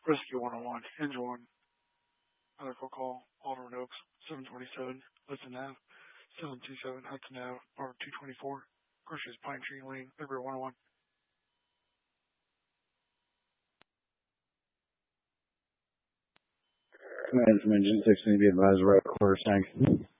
Rescue 101, Engine 1, medical call, Alderman Oaks, 727, Hudson Ave, 727, Hudson Ave, or 224, Groceries, Pine Tree Lane, Liberty 101. Command from Engine 6, need to be advised right quarter, thanks.